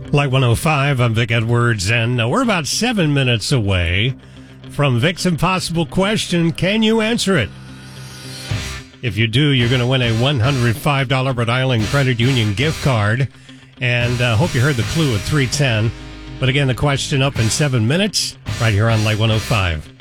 Light 105, I'm Vic Edwards, and we're about 7 minutes away from Vic's impossible question. Can you answer it? If you do, you're going to win a $105 Rhode Island Credit Union gift card, and hope you heard the clue at 3:10. But again, the question up in 7 minutes, right here on Light 105.